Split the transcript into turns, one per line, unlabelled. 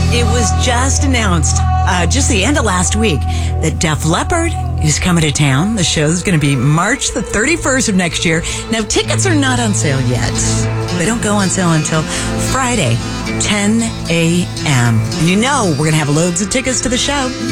It was just announced, just the end of last week, that Def Leppard is coming to town. The show is going to be March the 31st of next year. Now, tickets are not on sale yet. They don't go on sale until Friday, 10 a.m. And you know we're going to have loads of tickets to the show.